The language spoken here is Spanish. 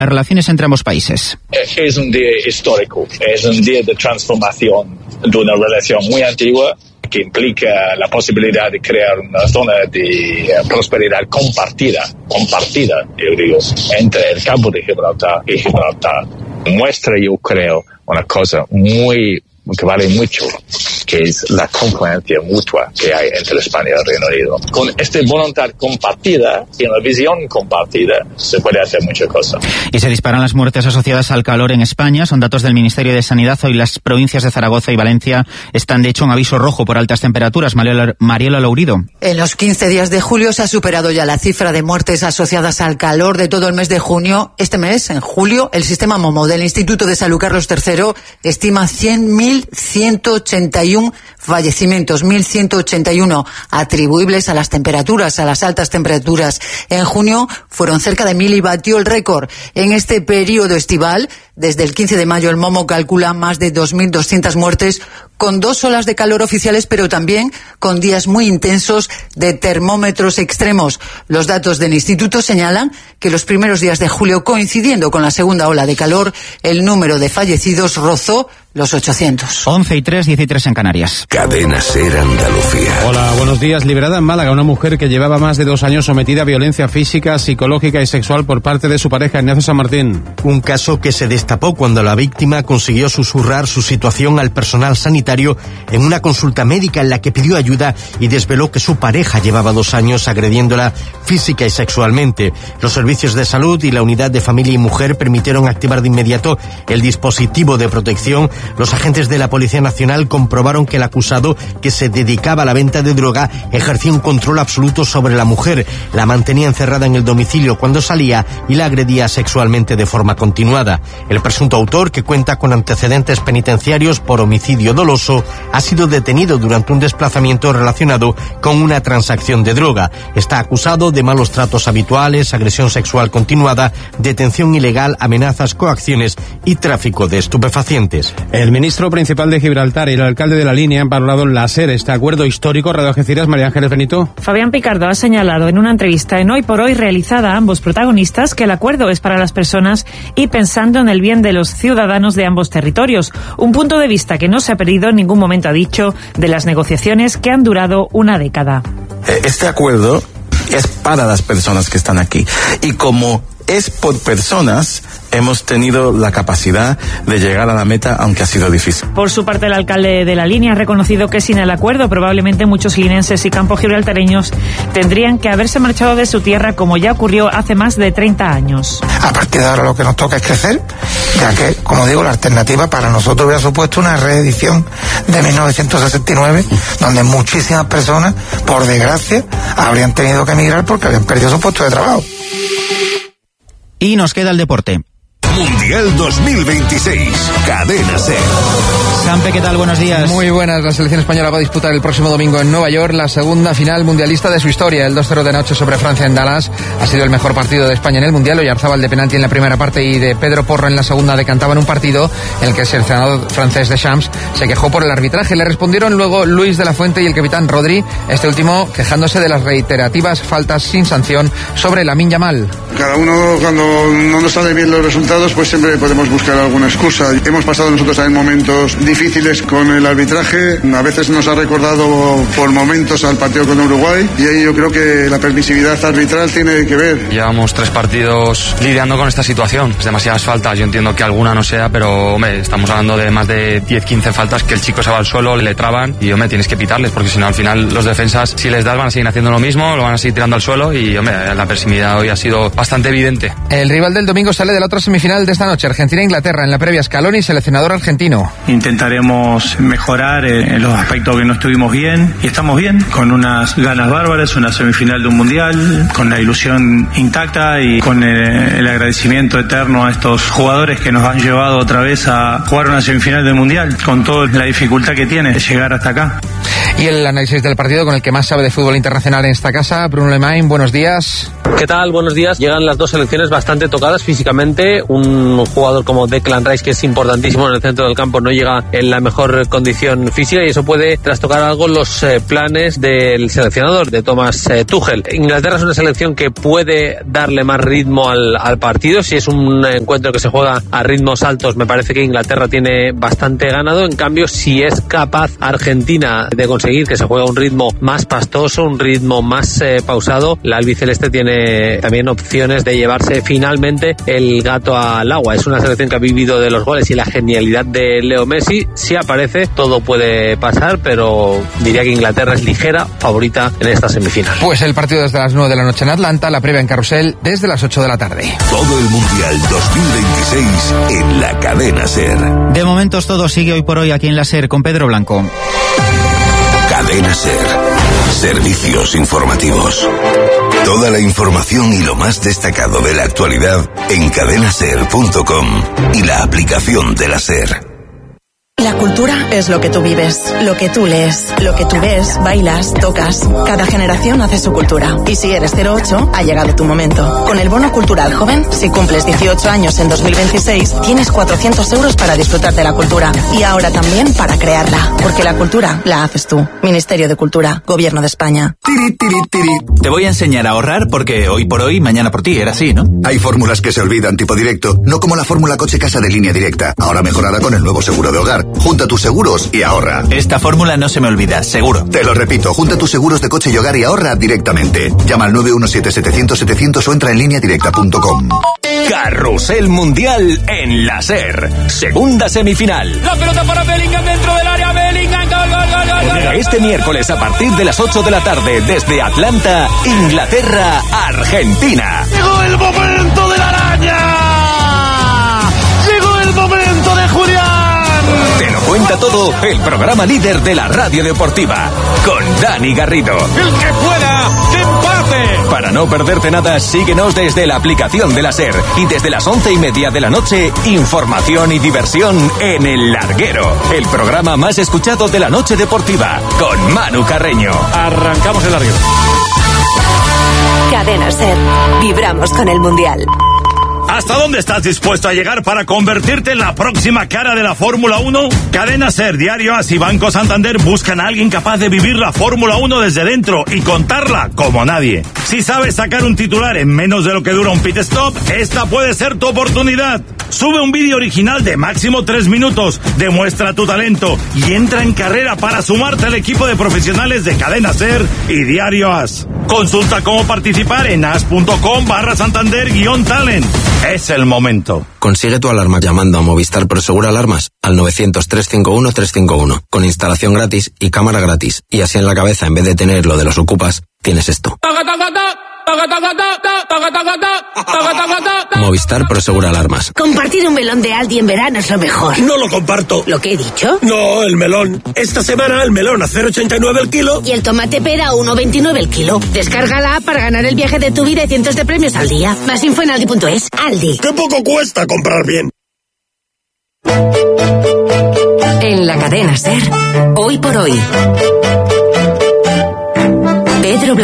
las relaciones entre ambos países. Es un día histórico, es un día de transformación de una relación muy antigua que implica la posibilidad de crear una zona de prosperidad compartida, yo digo, entre el campo de Gibraltar y Gibraltar. Muestra, yo creo, una cosa que vale mucho, que es la confluencia mutua que hay entre España y el Reino Unido. Con esta voluntad compartida y una visión compartida se puede hacer muchas cosas. Y se disparan las muertes asociadas al calor en España. Son datos del Ministerio de Sanidad. Hoy las provincias de Zaragoza y Valencia están de hecho en aviso rojo por altas temperaturas. Mariela Lourido. En los 15 días de julio se ha superado ya la cifra de muertes asociadas al calor de todo el mes de junio. Este mes, en julio, el sistema MOMO del Instituto de Salud Carlos III estima 100.181 fallecimientos, 1.181 atribuibles a las temperaturas, a las altas temperaturas. En junio fueron cerca de 1.000 y batió el récord. En este periodo estival, desde el 15 de mayo, el MOMO calcula más de 2.200 muertes con 2 olas de calor oficiales, pero también con días muy intensos de termómetros extremos. Los datos del instituto señalan que los primeros días de julio, coincidiendo con la segunda ola de calor, el número de fallecidos rozó los 800. 11:03, 13 en Canarias. Cadena SER Andalucía. Hola, buenos días. Liberada en Málaga una mujer que llevaba más de 2 años sometida a violencia física, psicológica y sexual por parte de su pareja, Ignacio San Martín. Un caso que se destapó cuando la víctima consiguió susurrar su situación al personal sanitario en una consulta médica en la que pidió ayuda y desveló que su pareja llevaba 2 años agrediéndola física y sexualmente. Los servicios de salud y la unidad de familia y mujer permitieron activar de inmediato el dispositivo de protección. Los agentes de la Policía Nacional comprobaron que el acusado, que se dedicaba a la venta de droga, ejercía un control absoluto sobre la mujer. La mantenía encerrada en el domicilio cuando salía y la agredía sexualmente de forma continuada. El presunto autor, que cuenta con antecedentes penitenciarios por homicidio doloso, ha sido detenido durante un desplazamiento relacionado con una transacción de droga. Está acusado de malos tratos habituales, agresión sexual continuada, detención ilegal, amenazas, coacciones y tráfico de estupefacientes. El ministro principal de Gibraltar y el alcalde de La Línea han valorado en la SER este acuerdo histórico. Radio Algeciras, María Ángeles Benito. Fabián Picardo ha señalado en una entrevista en Hoy por Hoy realizada a ambos protagonistas que el acuerdo es para las personas y pensando en el bien de los ciudadanos de ambos territorios. Un punto de vista que no se ha perdido en ningún momento, ha dicho, de las negociaciones que han durado una década. Este acuerdo es para las personas que están aquí. Y como es por personas, hemos tenido la capacidad de llegar a la meta, aunque ha sido difícil. Por su parte, el alcalde de La Línea ha reconocido que sin el acuerdo probablemente muchos linenses y campos gibraltareños tendrían que haberse marchado de su tierra, como ya ocurrió hace más de 30 años. A partir de ahora lo que nos toca es crecer, ya que, como digo, la alternativa para nosotros hubiera supuesto una reedición de 1969, donde muchísimas personas, por desgracia, habrían tenido que emigrar porque habían perdido su puesto de trabajo. Y nos queda el deporte. Mundial 2026, Cadena SER. Sampe, ¿qué tal? Buenos días. Muy buenas. La selección española va a disputar el próximo domingo en Nueva York la segunda final mundialista de su historia. El 2-0 de noche sobre Francia en Dallas ha sido el mejor partido de España en el Mundial. Oyarzábal de penalti en la primera parte y de Pedro Porro en la segunda decantaban un partido en el que el seleccionador francés Deschamps se quejó por el arbitraje. Le respondieron luego Luis de la Fuente y el capitán Rodri, este último quejándose de las reiterativas faltas sin sanción sobre Lamine Yamal. Cada uno, cuando no nos salen bien los resultados, pues siempre podemos buscar alguna excusa. Hemos pasado nosotros también momentos difíciles con el arbitraje. A veces nos ha recordado por momentos al partido con Uruguay y ahí yo creo que la permisividad arbitral tiene que ver. Llevamos 3 partidos lidiando con esta situación. Es demasiadas faltas. Yo entiendo que alguna no sea, pero hombre, estamos hablando de más de 10-15 faltas que el chico se va al suelo, le traban y hombre, tienes que pitarles porque si no al final los defensas, si les das, van a seguir haciendo lo mismo, lo van a seguir tirando al suelo y hombre, la permisividad hoy ha sido bastante evidente. El rival del domingo sale de la otra semifinal de esta noche, Argentina-Inglaterra. En la previa, Scaloni, seleccionador argentino. Intentaremos mejorar en los aspectos que no estuvimos bien y estamos bien, con unas ganas bárbaras, una semifinal de un mundial, con la ilusión intacta y con el agradecimiento eterno a estos jugadores que nos han llevado otra vez a jugar una semifinal del mundial, con toda la dificultad que tiene llegar hasta acá. Y el análisis del partido con el que más sabe de fútbol internacional en esta casa, Bruno Lemain, buenos días. ¿Qué tal? Buenos días. Llegan las dos selecciones bastante tocadas físicamente. Un jugador como Declan Rice, que es importantísimo en el centro del campo, no llega en la mejor condición física y eso puede trastocar algo los planes del seleccionador, de Thomas Tuchel. Inglaterra es una selección que puede darle más ritmo al partido. Si es un encuentro que se juega a ritmos altos, me parece que Inglaterra tiene bastante ganado. En cambio, si es capaz Argentina de conseguir que se juegue a un ritmo más pastoso, un ritmo más pausado, la albiceleste tiene también opciones de llevarse finalmente el gato al agua. Es una selección que ha vivido de los goles y la genialidad de Leo Messi. Si aparece, todo puede pasar, pero diría que Inglaterra es ligera favorita en esta semifinal. Pues el partido desde las 9 de la noche en Atlanta, la previa en Carrusel desde las 8 de la tarde. Todo el Mundial 2026 en la cadena SER. De momentos todo sigue hoy por hoy aquí en la SER con Pedro Blanco. Cadena SER. Servicios informativos. Toda la información y lo más destacado de la actualidad en cadenaser.com y la aplicación de la SER. La cultura es lo que tú vives, lo que tú lees, lo que tú ves, bailas, tocas. Cada generación hace su cultura. Y si eres 08, ha llegado tu momento. Con el bono cultural joven, si cumples 18 años en 2026, tienes 400 euros para disfrutar de la cultura. Y ahora también para crearla. Porque la cultura la haces tú. Ministerio de Cultura, Gobierno de España. Tiri, tiri, tiri. Te voy a enseñar a ahorrar porque hoy por hoy, mañana por ti. Era así, ¿no? Hay fórmulas que se olvidan tipo directo. No como la fórmula coche-casa de Línea Directa. Ahora mejorada con el nuevo seguro de hogar. Junta tus seguros y ahorra. Esta fórmula no se me olvida, seguro. Te lo repito, junta tus seguros de coche y hogar y ahorra directamente. Llama al 917-700-700 o entra en lineadirecta.com. Carrusel Mundial en la SER. Segunda semifinal. La pelota para Bellingham dentro del área. Bellingham, gol, gol, gol, gol, gol. Este miércoles a partir de las 8 de la tarde desde Atlanta, Inglaterra, Argentina. Llegó el momento de la araña. Llegó el momento de Julián. Te lo cuenta todo el programa líder de la radio deportiva, con Dani Garrido. El que pueda, que empate. Para no perderte nada, síguenos desde la aplicación de la SER y desde las 11:30 de la noche, información y diversión en El Larguero, el programa más escuchado de la noche deportiva, con Manu Carreño. Arrancamos El Larguero. Cadena SER. Vibramos con el Mundial. ¿Hasta dónde estás dispuesto a llegar para convertirte en la próxima cara de la Fórmula 1? Cadena SER, Diario AS y Banco Santander buscan a alguien capaz de vivir la Fórmula 1 desde dentro y contarla como nadie. Si sabes sacar un titular en menos de lo que dura un pit stop, esta puede ser tu oportunidad. Sube un vídeo original de máximo 3 minutos, demuestra tu talento y entra en carrera para sumarte al equipo de profesionales de Cadena SER y Diario AS. Consulta cómo participar en as.com/Santander-talent. Es el momento. Consigue tu alarma llamando a Movistar Prosegur Alarmas al 900-351-351, con instalación gratis y cámara gratis. Y así en la cabeza, en vez de tener lo de los ocupas, tienes esto. Movistar Prosegur Alarmas. Compartir un melón de Aldi en verano es lo mejor. No lo comparto. ¿Lo que he dicho? No, el melón. Esta semana el melón a 0,89 el kilo. Y el tomate pera a 1,29 el kilo. Descarga la app para ganar el viaje de tu vida y cientos de premios al día. Más info en aldi.es. Aldi. ¡Qué poco cuesta comprar bien! En la cadena SER, hoy por hoy. Pedro